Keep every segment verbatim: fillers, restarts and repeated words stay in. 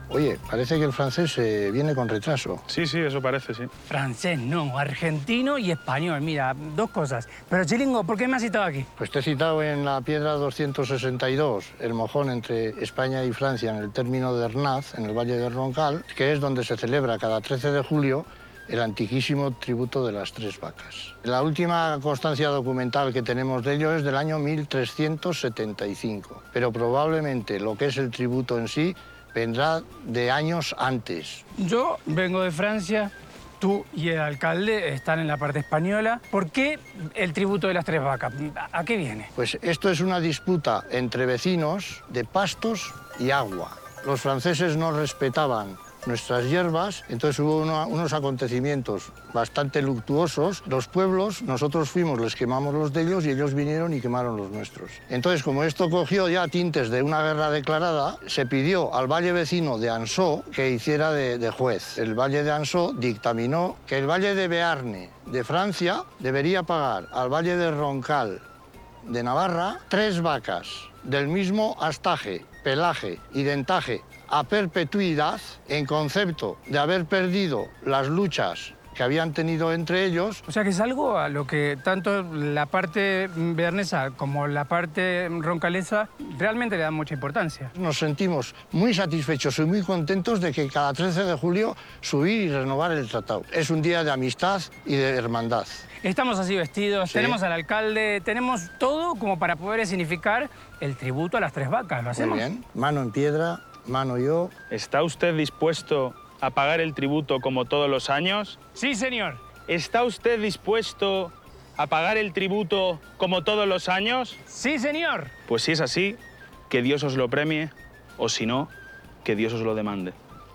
Oye, parece que el francés eh, viene con retraso. Sí, sí, eso parece, sí. Francés no, argentino y español. Mira, dos cosas. Pero, Chilingo, ¿por qué me has citado aquí? Pues te he citado en la piedra doscientos sesenta y dos, el mojón entre España y Francia, en el término de Hernaz, en el Valle de Roncal, que es donde se celebra cada trece de julio el antiquísimo tributo de las tres vacas. La última constancia documental que tenemos de ello es del año mil trescientos setenta y cinco, pero probablemente lo que es el tributo en sí vendrá de años antes. Yo vengo de Francia, tú y el alcalde están en la parte española. ¿Por qué el tributo de las tres vacas? ¿A qué viene? Pues esto es una disputa entre vecinos de pastos y agua. Los franceses no respetaban nuestras hierbas, entonces hubo uno, unos acontecimientos bastante luctuosos. Los pueblos, nosotros fuimos, les quemamos los de ellos y ellos vinieron y quemaron los nuestros. Entonces, como esto cogió ya tintes de una guerra declarada, se pidió al valle vecino de Ansó que hiciera de, de juez. El valle de Ansó dictaminó que el valle de Bearne, de Francia, debería pagar al valle de Roncal, de Navarra, tres vacas del mismo astaje, pelaje y dentaje a perpetuidad, en concepto de haber perdido las luchas que habían tenido entre ellos. O sea que es algo a lo que tanto la parte bearnesa como la parte roncalesa realmente le dan mucha importancia. Nos sentimos muy satisfechos y muy contentos de que cada trece de julio subir y renovar el tratado. Es un día de amistad y de hermandad. Estamos así vestidos, Sí. Tenemos al alcalde, tenemos todo como para poder significar el tributo a las tres vacas. ¿Lo hacemos? Muy bien. Mano en piedra, mano yo. ¿Está usted dispuesto a pagar el tributo como todos los años? Sí, señor. ¿Está usted dispuesto a pagar el tributo como todos los años? Sí, señor. Pues si es así, que Dios os lo premie, o si no, que Dios os lo demande.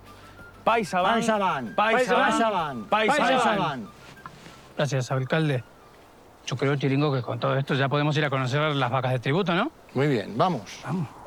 Paisaban, Paisaban, paisaban, paisaban, paisaban. paisaban. Gracias, alcalde. Yo creo, Chilingo, que con todo esto ya podemos ir a conocer las vacas de tributo, ¿no? Muy bien, vamos. Vamos.